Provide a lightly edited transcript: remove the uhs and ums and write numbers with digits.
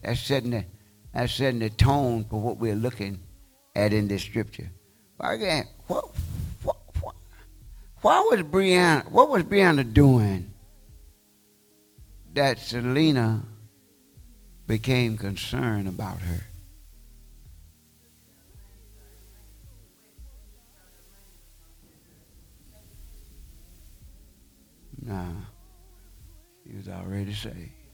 That's setting the tone for what we're looking at in this scripture. But again, why was Brianna? What was Brianna doing that Selena became concerned about her? Nah, she was already saved.